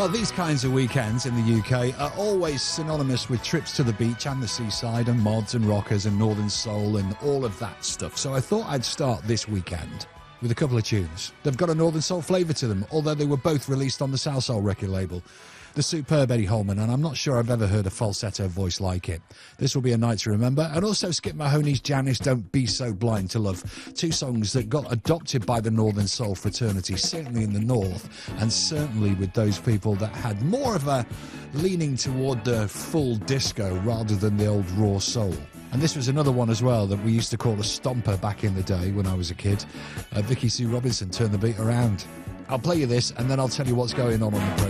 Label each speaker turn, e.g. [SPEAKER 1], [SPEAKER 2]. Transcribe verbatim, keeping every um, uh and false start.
[SPEAKER 1] Well, these kinds of weekends in the U K are always synonymous with trips to the beach and the seaside and mods and rockers and northern soul and all of that stuff. So I thought I'd start this weekend with a couple of tunes. They've got a northern soul flavour to them, although they were both released on the South Soul record label. The superb Eddie Holman, and I'm not sure I've ever heard a falsetto voice like it. This will be a night to remember. And also Skip Mahoney's Janice, Don't Be So Blind to Love. Two songs that got adopted by the Northern Soul fraternity, certainly in the North, and certainly with those people that had more of a leaning toward the full disco rather than the old raw soul. And this was another one as well that we used to call a stomper back in the day when I was a kid. Uh, Vicky Sue Robinson, Turn the Beat Around. I'll play you this and then I'll tell you what's going on on the program.